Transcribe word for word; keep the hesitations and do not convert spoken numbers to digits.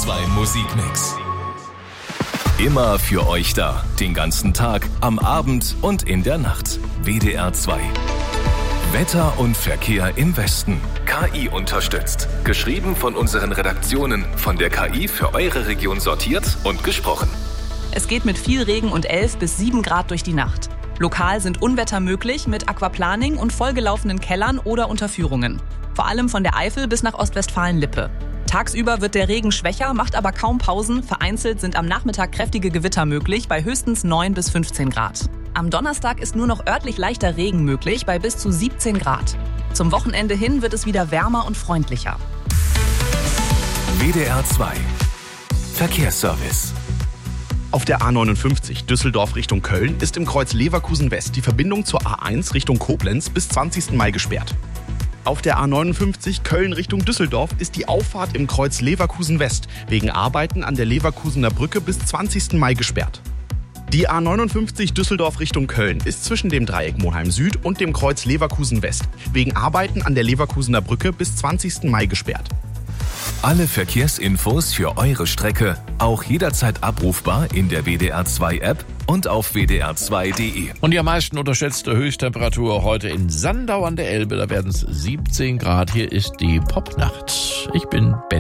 zwei Musikmix. Immer für euch da, den ganzen Tag, am Abend und in der Nacht. W D R zwei. Wetter und Verkehr im Westen. K I unterstützt. Geschrieben von unseren Redaktionen, von der K I für eure Region sortiert und gesprochen. Es geht mit viel Regen und elf bis sieben Grad durch die Nacht. Lokal sind Unwetter möglich mit Aquaplaning und vollgelaufenen Kellern oder Unterführungen. Vor allem von der Eifel bis nach Ostwestfalen-Lippe. Tagsüber wird der Regen schwächer, macht aber kaum Pausen. Vereinzelt sind am Nachmittag kräftige Gewitter möglich bei höchstens neun bis fünfzehn Grad. Am Donnerstag ist nur noch örtlich leichter Regen möglich bei bis zu siebzehn Grad. Zum Wochenende hin wird es wieder wärmer und freundlicher. W D R zwei. Verkehrsservice. Auf der A neunundfünfzig Düsseldorf Richtung Köln ist im Kreuz Leverkusen West die Verbindung zur A eins Richtung Koblenz bis zwanzigsten Mai gesperrt. Auf der A neunundfünfzig Köln Richtung Düsseldorf ist die Auffahrt im Kreuz Leverkusen West wegen Arbeiten an der Leverkusener Brücke bis zwanzigsten Mai gesperrt. Die A neunundfünfzig Düsseldorf Richtung Köln ist zwischen dem Dreieck Monheim Süd und dem Kreuz Leverkusen West wegen Arbeiten an der Leverkusener Brücke bis zwanzigsten Mai gesperrt. Alle Verkehrsinfos für eure Strecke auch jederzeit abrufbar in der W D R zwei App und auf w d r zwei punkt d e. Und die am meisten unterschätzte Höchsttemperatur heute in Sandau an der Elbe, da werden es siebzehn Grad. Hier ist die Popnacht. Ich bin Ben.